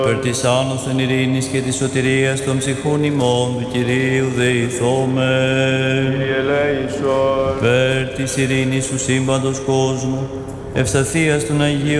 Περ της άνωθεν ειρήνης και της σωτηρίας των ψυχών ημών του Κυρίου δεηθόμεν. Κύριε ελέησον. Περ της ειρήνης του σύμπαντος κόσμου, ευσταθίας των Αγίων